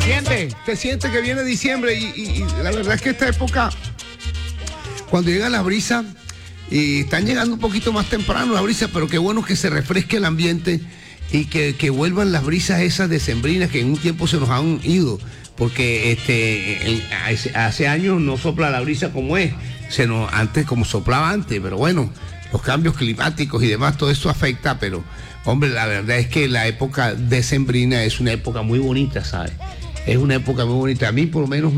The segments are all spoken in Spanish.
Se siente que viene diciembre y la verdad es que esta época, cuando llega la brisa, y están llegando un poquito más temprano la brisa, pero qué bueno que se refresque el ambiente y que vuelvan las brisas esas decembrinas que en un tiempo se nos han ido, porque hace años no sopla la brisa como es, antes como soplaba antes, pero bueno, los cambios climáticos y demás, todo eso afecta, pero hombre, la verdad es que la época decembrina es una época muy bonita, ¿sabes? Es una época muy bonita. A mí por lo menos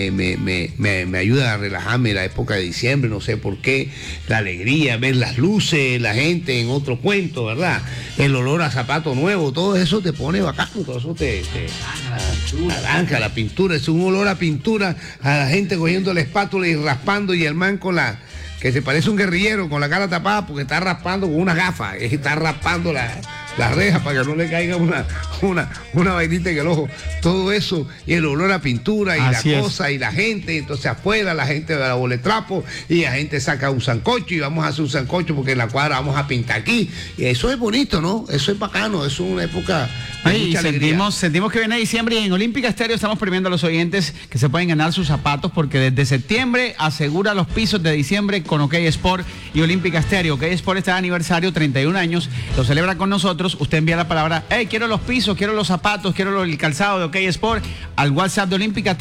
me ayuda a relajarme la época de diciembre, no sé por qué. La alegría, ver las luces, la gente en otro cuento, ¿verdad? El olor a zapato nuevo, todo eso te pone bacano, todo eso te arranca la pintura. Es un olor a pintura, a la gente cogiendo la espátula y raspando, y el man con que se parece un guerrillero con la cara tapada porque está raspando con una gafa, está raspando la reja para que no le caiga una vainita en el ojo. Todo eso, y el olor a pintura, y así la cosa, y la gente, entonces afuera la gente de la boletrapo, y la gente saca un sancocho, y vamos a hacer un sancocho porque en la cuadra vamos a pintar aquí. Y eso es bonito, ¿no? Eso es bacano, eso es una época de mucha alegría. Sentimos que viene diciembre, y en Olímpica Estéreo estamos premiando a los oyentes que se pueden ganar sus zapatos, porque desde septiembre asegura los pisos de diciembre con OK Sport y Olímpica Estéreo. OK Sport está de aniversario, 31 años, lo celebra con nosotros. Usted envía la palabra, hey, quiero los pisos, quiero los zapatos, quiero el calzado de OK Sport, al WhatsApp de Olímpica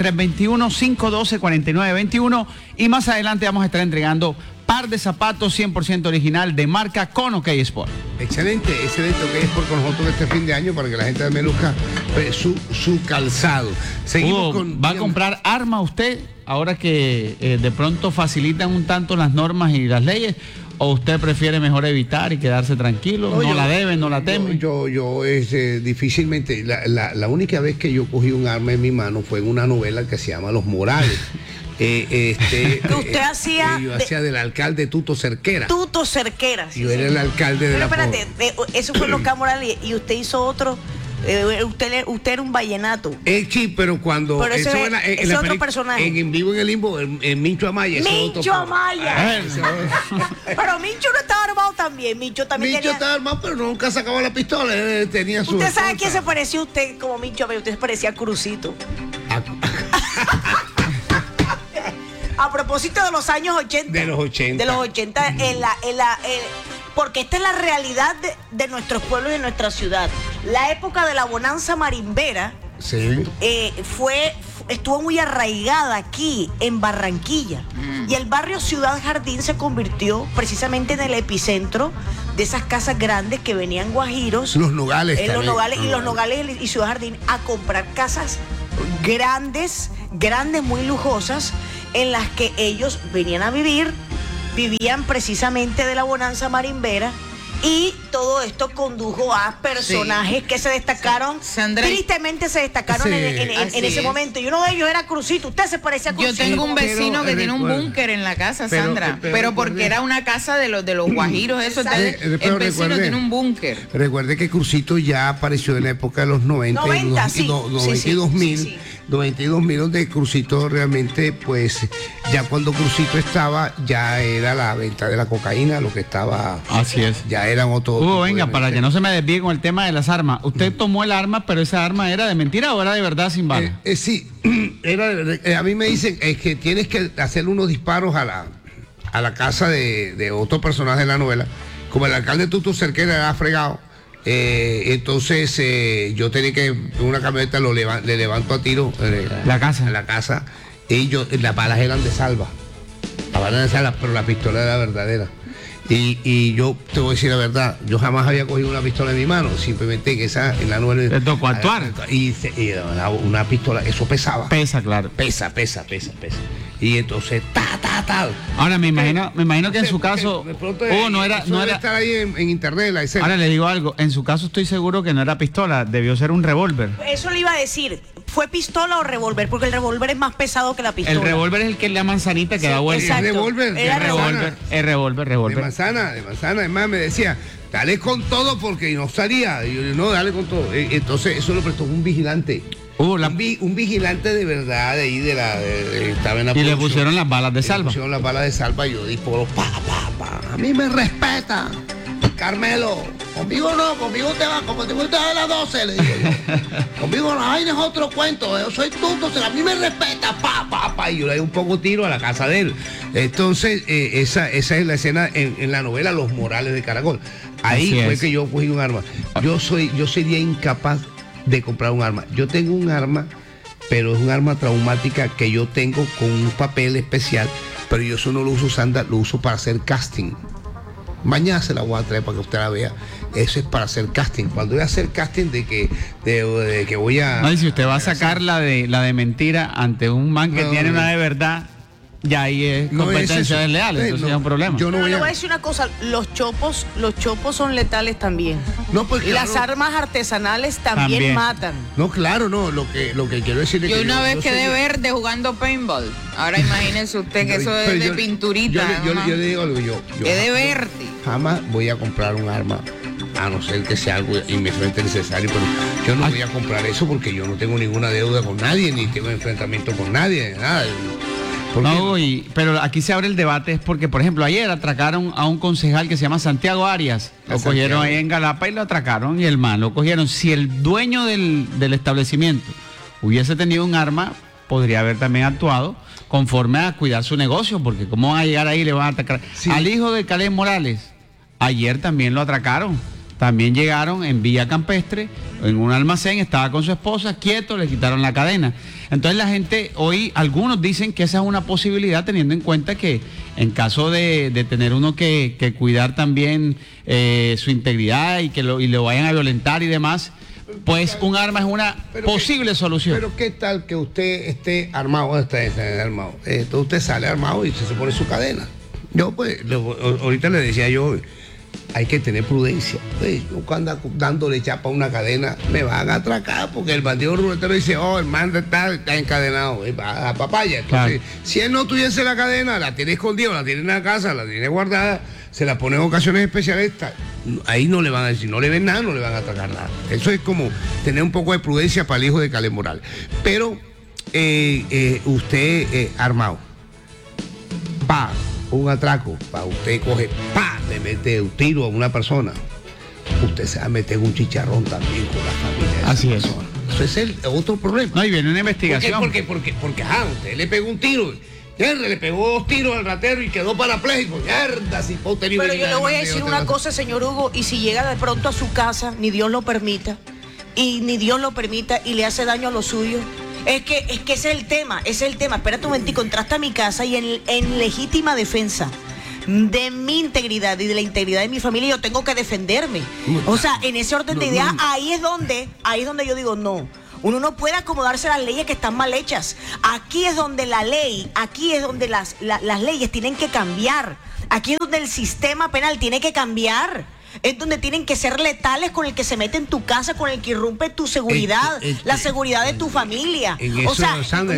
321-512-4921, y más adelante vamos a estar entregando par de zapatos 100% original de marca con OK Sport. Excelente OK Sport con nosotros este fin de año para que la gente también luzca su calzado. Seguimos ¿Va a comprar arma usted ahora que de pronto facilitan un tanto las normas y las leyes? ¿O usted prefiere mejor evitar y quedarse tranquilo? No la debe, no la teme. Yo difícilmente. La única vez que yo cogí un arma en mi mano fue en una novela que se llama Los Morales. Que usted hacía. Yo hacía del alcalde Tuto Cerquera. Tuto Cerquera. Sí, yo era el alcalde de la. Pero espérate, eso fue Los Morales y usted hizo otro. Usted era un vallenato. Sí, pero cuando. Pero eso es otro personaje. En Vivo en el Limbo, en Mincho Amaya. Mincho Amaya. Pero Mincho no estaba armado también. Mincho estaba armado, pero nunca sacaba la pistola. Tenía su. ¿Usted sabe a quién se parecía usted como Mincho Amaya? Usted se parecía a Crucito. A propósito de los años 80. De los 80. Porque esta es la realidad de nuestros pueblos y de nuestra ciudad. La época de la bonanza marimbera estuvo muy arraigada aquí en Barranquilla. Y el barrio Ciudad Jardín se convirtió precisamente en el epicentro de esas casas grandes que venían guajiros. Los Nogales y Ciudad Jardín a comprar casas grandes, muy lujosas, en las que ellos venían a vivir. Vivían precisamente de la bonanza marimbera, y todo esto condujo a personajes que se destacaron, tristemente se destacaron en ese momento, y uno de ellos era Crucito. Usted se parecía a Crucito. Yo tengo un vecino que tiene un búnker en la casa, Sandra, pero porque era una casa de los guajiros, eso. El vecino tiene un búnker. Recuerde que Crucito ya apareció en la época de los 90 y 2000. 92.000, donde Crucito realmente, pues, ya cuando Crucito estaba, ya era la venta de la cocaína, lo que estaba. Así es. Ya eran otros. Venga, para que no se me desvíe con el tema de las armas. Usted tomó el arma, pero esa arma era de mentira o era de verdad sin bala. Sí, era de verdad. A mí me dicen que tienes que hacer unos disparos a la casa de otro personaje de la novela. Como el alcalde Tuto Cerquera era fregado. Entonces yo tenía que una camioneta le levanto a tiro la casa, y las balas eran de salva, pero la pistola era verdadera, y yo te voy a decir la verdad, yo jamás había cogido una pistola en mi mano, simplemente que en la novela te tocó actuar, y una pistola, eso pesaba, claro, pesa, y entonces ahora me imagino que en su caso no era estar ahí en internet la escena. Ahora le digo algo, en su caso estoy seguro que no era pistola, debió ser un revólver. Eso le iba a decir, ¿fue pistola o revólver? Porque el revólver es más pesado que la pistola. El revólver es el que es la manzanita que da vuelta. El revólver de manzana, además me decía, dale con todo porque no salía. Y yo, no, dale con todo. Entonces eso lo prestó un vigilante. Un vigilante de verdad de ahí estaba en la y le pusieron las balas de salva. Y yo disparo, a mí me respeta. Carmelo, conmigo no, conmigo te va a las 12, le digo yo. Conmigo no, ay, no es otro cuento, yo soy tú, entonces a mí me respeta, y yo le doy un poco tiro a la casa de él. Entonces, esa es la escena en la novela Los Morales de Caracol. Ahí fue que yo cogí un arma. Yo sería incapaz de comprar un arma. Yo tengo un arma, pero es un arma traumática que yo tengo con un papel especial, pero yo eso no lo uso, Sandra, lo uso para hacer casting. Mañana se la voy a traer para que usted la vea. Eso es para hacer casting. Cuando voy a hacer casting de que voy a... No, y si usted va a sacar la de mentira ante un man que tiene una de verdad, ya ahí es competencia desleal, entonces es un problema. Yo le voy a decir una cosa, los chopos son letales también. No, porque y las armas artesanales también matan. No, claro, no, lo que quiero decir es que yo una vez quedé verde jugando paintball. Ahora imagínese usted que eso es de pinturita. Yo le digo algo, yo quedé verde. Jamás voy a comprar un arma, a no ser que sea algo inmensamente necesario, pero yo no voy a comprar eso porque yo no tengo ninguna deuda con nadie, ni tengo enfrentamiento con nadie, nada. No, pero aquí se abre el debate, es porque, por ejemplo, ayer atracaron a un concejal que se llama Santiago Arias. Lo cogieron ahí en Galapa y lo atracaron, y el man lo cogieron. Si el dueño del establecimiento hubiese tenido un arma, podría haber también actuado conforme a cuidar su negocio, porque cómo van a llegar ahí y le van a atacar. Sí. Al hijo de Caleb Morales, ayer también lo atracaron. También llegaron en Villa Campestre, en un almacén, estaba con su esposa, quieto, le quitaron la cadena. Entonces la gente, hoy algunos dicen que esa es una posibilidad, teniendo en cuenta que en caso de tener uno que cuidar también su integridad y que lo vayan a violentar y demás, pues un arma es una posible solución. Pero qué tal que usted esté armado, armado. Entonces usted sale armado y se pone su cadena. Yo pues, ahorita le decía yo, hay que tener prudencia. Yo cuando ando dándole chapa a una cadena, me van a atracar porque el bandido ruletero dice, el man está encadenado, a papaya. Entonces, claro, si él no tuviese la cadena, la tiene escondida, la tiene en la casa, la tiene guardada, se la pone en ocasiones especiales, ahí no le van a decir, no le ven nada, no le van a atracar nada. Eso es como tener un poco de prudencia para el hijo de Caleb Morales. Pero usted armado, un atraco, usted coge, le mete un tiro a una persona, usted se va a meter un chicharrón también con la familia de así esa persona. Eso es el otro problema. No, y viene una investigación. Porque usted le pegó un tiro, le pegó 2 tiros al ratero y quedó parapléjico. Pero yo le voy a decir una cosa, señor Hugo, y si llega de pronto a su casa, ni Dios lo permita, y le hace daño a los suyos. Es que ese es el tema. Espérate un momentico, entraste a mi casa y en legítima defensa de mi integridad y de la integridad de mi familia, yo tengo que defenderme. O sea, en ese orden de ideas, ahí es donde yo digo, no. Uno no puede acomodarse a las leyes que están mal hechas. Aquí es donde las leyes tienen que cambiar. Aquí es donde el sistema penal tiene que cambiar. Es donde tienen que ser letales con el que se mete en tu casa, con el que irrumpe tu seguridad, la seguridad de tu familia. O sea, Sandra,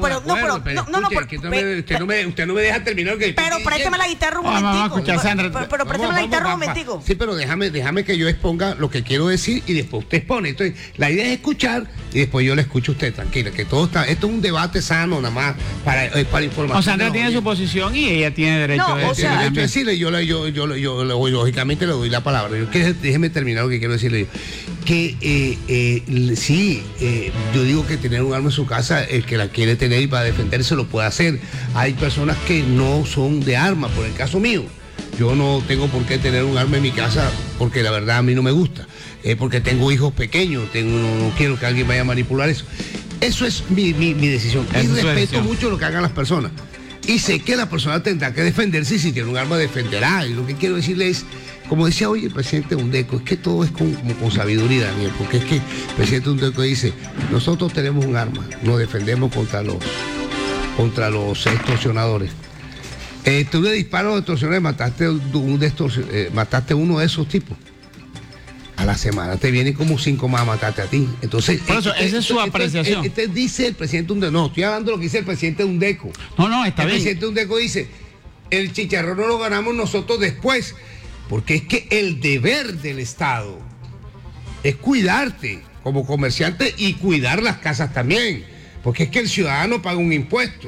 usted no me deja terminar. Pero présteme la guitarra un momentico. Pero présteme la guitarra un momentico. Sí, pero déjame que yo exponga lo que quiero decir y después usted expone. Entonces, la idea es escuchar y después yo le escucho a usted, tranquila, que todo está, esto es un debate sano nada más para información. Sandra tiene su posición y ella tiene derecho de decirle. Yo lógicamente le doy la palabra. Déjeme terminar lo que quiero decirle. Yo digo que tener un arma en su casa, el que la quiere tener y para defenderse lo puede hacer. Hay personas que no son de arma, por el caso mío. Yo no tengo por qué tener un arma en mi casa porque la verdad a mí no me gusta. Porque tengo hijos pequeños, no quiero que alguien vaya a manipular eso. Eso es mi decisión. Y respeto mucho lo que hagan las personas. Y sé que la persona tendrá que defenderse y si tiene un arma defenderá. Y lo que quiero decirle es, como decía hoy el presidente Undeco, es que todo es con sabiduría, Daniel, porque es que el presidente Undeco dice, nosotros tenemos un arma, nos defendemos contra los extorsionadores. Tú le disparas a los extorsionadores, mataste uno de esos tipos. A la semana te vienen como 5 más a matarte a ti. Entonces, esa es su apreciación. Dice el presidente Undeco, no, estoy hablando de lo que dice el presidente Undeco. No, está bien. El presidente Undeco dice, el chicharrón no lo ganamos nosotros después. Porque es que el deber del Estado es cuidarte como comerciante y cuidar las casas también. Porque es que el ciudadano paga un impuesto.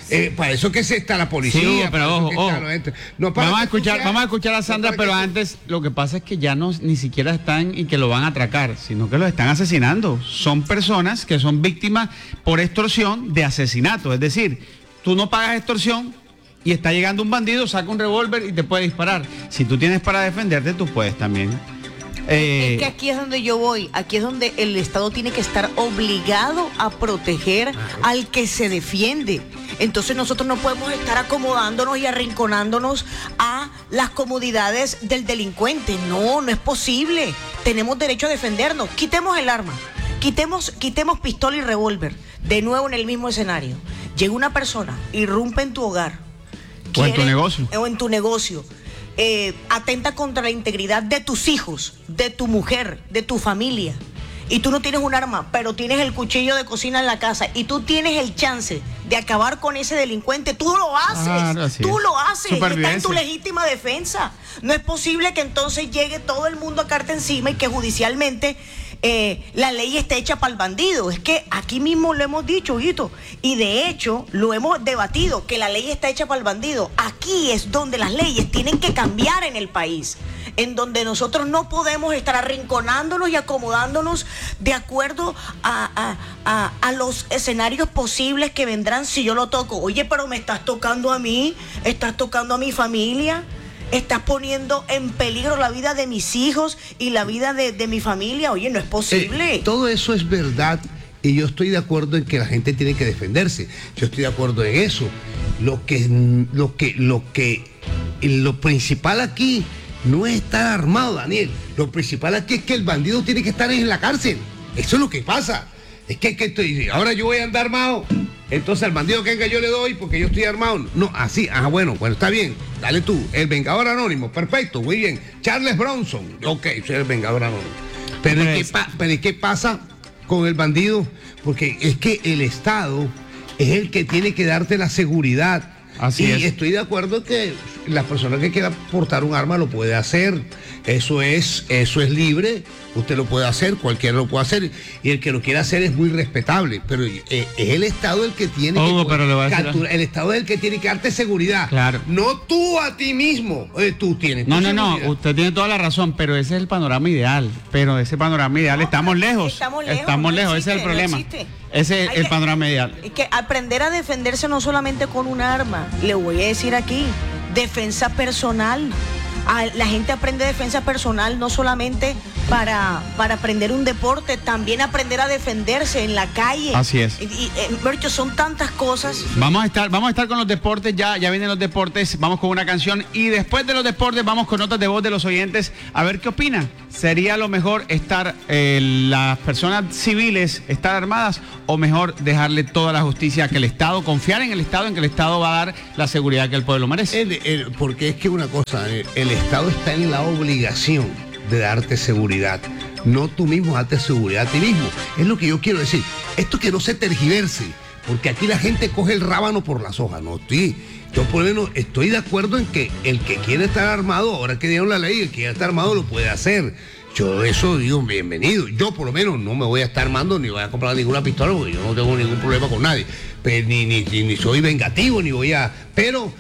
Para eso que está la policía. Sí, pero ojo. Vamos a escuchar a Sandra, pero antes lo que pasa es que ya no ni siquiera están y que lo van a atracar, sino que lo están asesinando. Son personas que son víctimas por extorsión de asesinato. Es decir, tú no pagas extorsión y está llegando un bandido, saca un revólver y te puede disparar. Si tú tienes para defenderte, tú puedes también. Es que aquí es donde yo voy, aquí es donde el Estado tiene que estar obligado a proteger al que se defiende. Entonces nosotros no podemos estar acomodándonos y arrinconándonos a las comodidades del delincuente. No es posible. Tenemos derecho a defendernos. Quitemos el arma, quitemos pistola y revólver. De nuevo en el mismo escenario. Llega una persona, irrumpe en tu hogar. O en tu negocio. O en tu negocio. Atenta contra la integridad de tus hijos, de tu mujer, de tu familia. Y tú no tienes un arma, pero tienes el cuchillo de cocina en la casa y tú tienes el chance de acabar con ese delincuente, tú lo haces, lo haces, está en tu legítima defensa. No es posible que entonces llegue todo el mundo a carte encima y que judicialmente la ley está hecha para el bandido. Es que aquí mismo lo hemos dicho, Hito, y de hecho lo hemos debatido, que la ley está hecha para el bandido. Aquí es donde las leyes tienen que cambiar en el país, en donde nosotros no podemos estar arrinconándonos y acomodándonos de acuerdo a los escenarios posibles que vendrán si yo lo toco. Oye, pero me estás tocando a mí, estás tocando a mi familia, estás poniendo en peligro la vida de mis hijos y la vida de mi familia. Oye, no es posible. Todo eso es verdad y yo estoy de acuerdo en que la gente tiene que defenderse. Yo estoy de acuerdo en eso. Lo principal aquí no es estar armado, Daniel. Lo principal aquí es que el bandido tiene que estar en la cárcel. Eso es lo que pasa. Es que ahora yo voy a andar armado. Entonces al bandido que venga yo le doy porque yo estoy armado. No, así, bueno, está bien. Dale tú, el Vengador Anónimo, perfecto, muy bien. Charles Bronson, ok, soy el Vengador Anónimo. Pero ¿qué pasa con el bandido? Porque es que el Estado es el que tiene que darte la seguridad. Así es. Estoy de acuerdo que la persona que quiera portar un arma lo puede hacer. Eso es libre, usted lo puede hacer, cualquiera lo puede hacer, y el que lo quiera hacer es muy respetable, pero es el Estado el que tiene que capturar, el Estado es el que tiene que darte seguridad. Claro. No tú a ti mismo, tú tienes. No, usted tiene toda la razón, pero ese es el panorama ideal, estamos lejos, ese es el problema. Ese es el panorama ideal. Es que aprender a defenderse no solamente con un arma, le voy a decir aquí, defensa personal. La gente aprende defensa personal no solamente para aprender un deporte, también aprender a defenderse en la calle. Así es. Mercho, son tantas cosas. Vamos a estar con los deportes, ya vienen los deportes, vamos con una canción y después de los deportes vamos con notas de voz de los oyentes a ver qué opinan. ¿Sería lo mejor estar las personas civiles estar armadas o mejor dejarle toda la justicia que el Estado, confiar en el Estado, en que el Estado va a dar la seguridad que el pueblo merece? Porque es que una cosa, el Estado está en la obligación de darte seguridad. No tú mismo darte seguridad a ti mismo. Es lo que yo quiero decir. Esto que no se tergiverse, porque aquí la gente coge el rábano por las hojas. Yo por lo menos estoy de acuerdo en que el que quiere estar armado, ahora que dieron la ley, el que quiere estar armado lo puede hacer. Yo eso digo, bienvenido. Yo por lo menos no me voy a estar armando ni voy a comprar ninguna pistola porque yo no tengo ningún problema con nadie. Pero, ni soy vengativo, ni voy a... Pero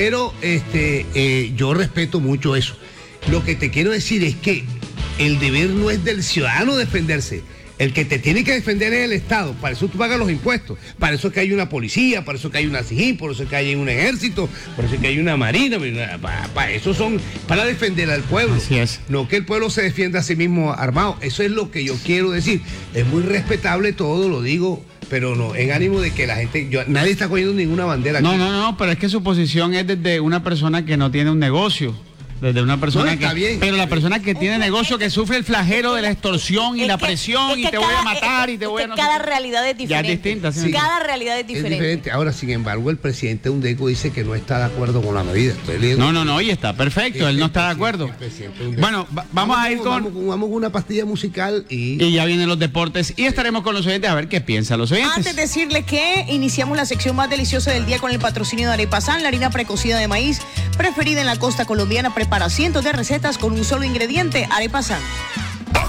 yo respeto mucho eso. Lo que te quiero decir es que el deber no es del ciudadano defenderse. El que te tiene que defender es el Estado. Para eso tú pagas los impuestos. Para eso es que hay una policía, para eso es que hay una SIJIN, por eso es que hay un ejército, por eso es que hay una marina. Para eso son, para defender al pueblo. Así es. No que el pueblo se defienda a sí mismo armado. Eso es lo que yo quiero decir. Es muy respetable todo, lo digo, pero no, en ánimo de que la gente, nadie está cogiendo ninguna bandera aquí. No, pero es que su posición es desde una persona que no tiene un negocio. Desde una persona pero la persona que tiene negocio, que sufre el flagelo de la extorsión y la presión, y te voy a matar y te voy a... Cada realidad es diferente. Ya es distinta. Sí. Cada realidad es diferente. Ahora, sin embargo, el presidente Undeco dice que no está de acuerdo con la medida. No, y está perfecto, él no está de acuerdo. Bueno, vamos a ir vamos con una pastilla musical y ya vienen los deportes y estaremos con los oyentes a ver qué piensan los oyentes. Antes de decirles que iniciamos la sección más deliciosa del día con el patrocinio de Arepasan, la harina precocida de maíz preferida en la costa colombiana, para cientos de recetas con un solo ingrediente, Arepasan.